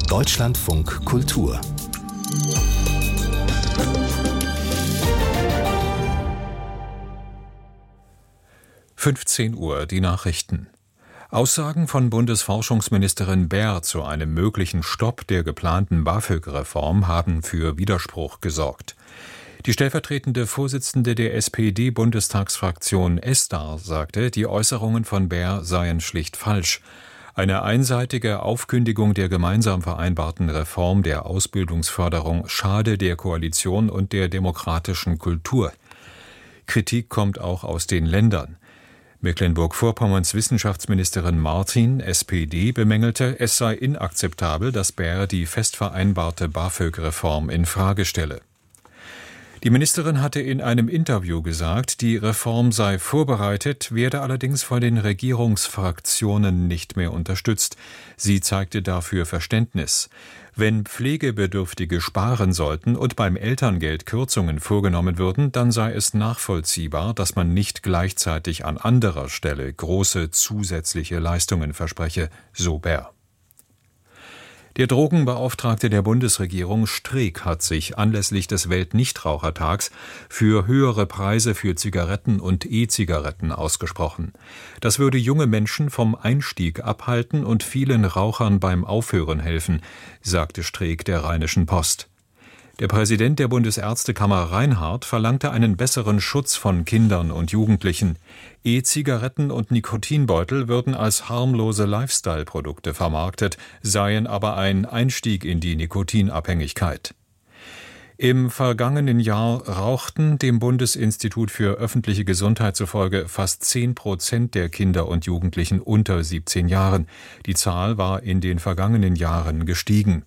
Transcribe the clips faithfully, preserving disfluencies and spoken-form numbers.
Deutschlandfunk Kultur. fünfzehn Uhr, die Nachrichten. Aussagen von Bundesforschungsministerin Baer zu einem möglichen Stopp der geplanten BAföG-Reform haben für Widerspruch gesorgt. Die stellvertretende Vorsitzende der S P D-Bundestagsfraktion Estar sagte, die Äußerungen von Baer seien schlicht falsch. Eine einseitige Aufkündigung der gemeinsam vereinbarten Reform der Ausbildungsförderung schade der Koalition und der demokratischen Kultur. Kritik kommt auch aus den Ländern. Mecklenburg-Vorpommerns Wissenschaftsministerin Martin, S P D, bemängelte, es sei inakzeptabel, dass Baer die fest vereinbarte BAföG-Reform in Frage stelle. Die Ministerin hatte in einem Interview gesagt, die Reform sei vorbereitet, werde allerdings von den Regierungsfraktionen nicht mehr unterstützt. Sie zeigte dafür Verständnis. Wenn Pflegebedürftige sparen sollten und beim Elterngeld Kürzungen vorgenommen würden, dann sei es nachvollziehbar, dass man nicht gleichzeitig an anderer Stelle große zusätzliche Leistungen verspreche, so Baer. Der Drogenbeauftragte der Bundesregierung Streeck hat sich anlässlich des Weltnichtrauchertags für höhere Preise für Zigaretten und E-Zigaretten ausgesprochen. Das würde junge Menschen vom Einstieg abhalten und vielen Rauchern beim Aufhören helfen, sagte Streeck der Rheinischen Post. Der Präsident der Bundesärztekammer Reinhardt verlangte einen besseren Schutz von Kindern und Jugendlichen. E-Zigaretten und Nikotinbeutel würden als harmlose Lifestyle-Produkte vermarktet, seien aber ein Einstieg in die Nikotinabhängigkeit. Im vergangenen Jahr rauchten dem Bundesinstitut für öffentliche Gesundheit zufolge fast zehn Prozent der Kinder und Jugendlichen unter siebzehn Jahren. Die Zahl war in den vergangenen Jahren gestiegen.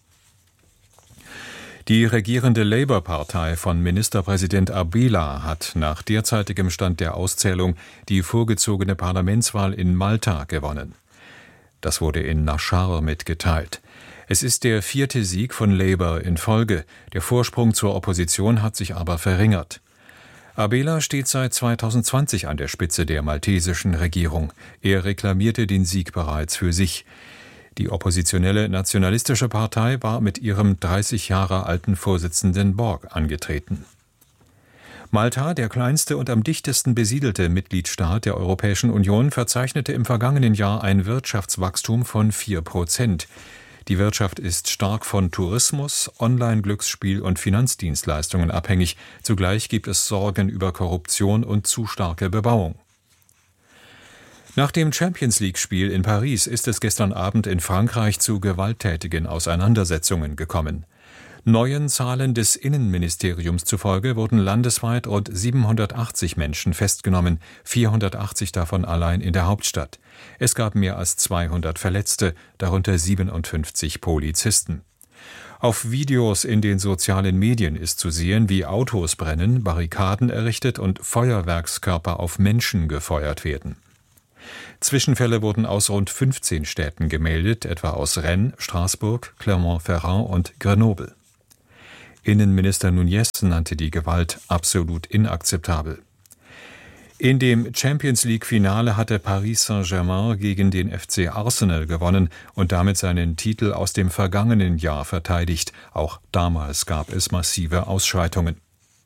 Die regierende Labour-Partei von Ministerpräsident Abela hat nach derzeitigem Stand der Auszählung die vorgezogene Parlamentswahl in Malta gewonnen. Das wurde in Naschar mitgeteilt. Es ist der vierte Sieg von Labour in Folge. Der Vorsprung zur Opposition hat sich aber verringert. Abela steht seit zweitausendzwanzig an der Spitze der maltesischen Regierung. Er reklamierte den Sieg bereits für sich. Die oppositionelle Nationalistische Partei war mit ihrem dreißig Jahre alten Vorsitzenden Borg angetreten. Malta, der kleinste und am dichtesten besiedelte Mitgliedstaat der Europäischen Union, verzeichnete im vergangenen Jahr ein Wirtschaftswachstum von vier Prozent. Die Wirtschaft ist stark von Tourismus, Online-Glücksspiel und Finanzdienstleistungen abhängig. Zugleich gibt es Sorgen über Korruption und zu starke Bebauung. Nach dem Champions-League-Spiel in Paris ist es gestern Abend in Frankreich zu gewalttätigen Auseinandersetzungen gekommen. Neuen Zahlen des Innenministeriums zufolge wurden landesweit rund siebenhundertachtzig Menschen festgenommen, vierhundertachtzig davon allein in der Hauptstadt. Es gab mehr als zweihundert Verletzte, darunter siebenundfünfzig Polizisten. Auf Videos in den sozialen Medien ist zu sehen, wie Autos brennen, Barrikaden errichtet und Feuerwerkskörper auf Menschen gefeuert werden. Zwischenfälle wurden aus rund fünfzehn Städten gemeldet, etwa aus Rennes, Straßburg, Clermont-Ferrand und Grenoble. Innenminister Núñez nannte die Gewalt absolut inakzeptabel. In dem Champions-League-Finale hatte Paris Saint-Germain gegen den F C Arsenal gewonnen und damit seinen Titel aus dem vergangenen Jahr verteidigt. Auch damals gab es massive Ausschreitungen.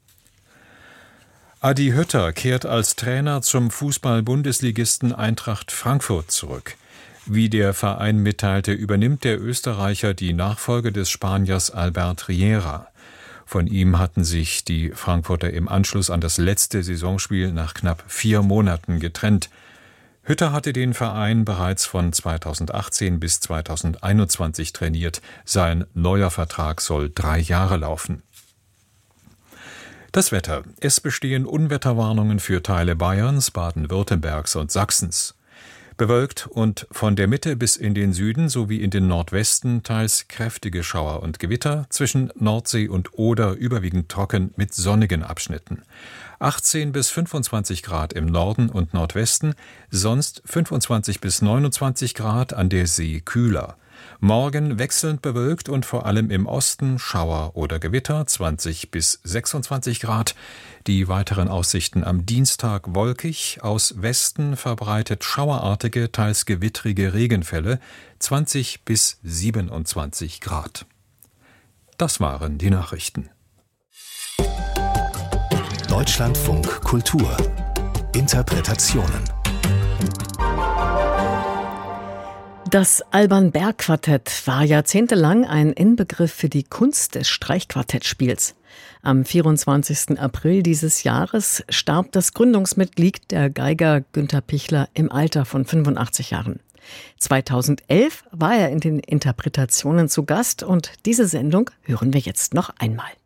Adi Hütter kehrt als Trainer zum Fußball-Bundesligisten Eintracht Frankfurt zurück. Wie der Verein mitteilte, übernimmt der Österreicher die Nachfolge des Spaniers Albert Riera. Von ihm hatten sich die Frankfurter im Anschluss an das letzte Saisonspiel nach knapp vier Monaten getrennt. Hütter hatte den Verein bereits von zweitausendachtzehn bis zweitausendeinundzwanzig trainiert. Sein neuer Vertrag soll drei Jahre laufen. Das Wetter. Es bestehen Unwetterwarnungen für Teile Bayerns, Baden-Württembergs und Sachsens. Bewölkt und von der Mitte bis in den Süden sowie in den Nordwesten teils kräftige Schauer und Gewitter, zwischen Nordsee und Oder überwiegend trocken mit sonnigen Abschnitten. achtzehn bis fünfundzwanzig Grad im Norden und Nordwesten, sonst fünfundzwanzig bis neunundzwanzig Grad, an der See kühler. Morgen wechselnd bewölkt und vor allem im Osten Schauer oder Gewitter, zwanzig bis sechsundzwanzig Grad. Die weiteren Aussichten am Dienstag wolkig, aus Westen verbreitet schauerartige, teils gewittrige Regenfälle, zwanzig bis siebenundzwanzig Grad. Das waren die Nachrichten. Deutschlandfunk Kultur. Interpretationen. Das Alban-Berg-Quartett war jahrzehntelang ein Inbegriff für die Kunst des Streichquartettspiels. Am vierundzwanzigsten April dieses Jahres starb das Gründungsmitglied, der Geiger Günter Pichler, im Alter von fünfundachtzig Jahren. zweitausendelf war er in den Interpretationen zu Gast und diese Sendung hören wir jetzt noch einmal.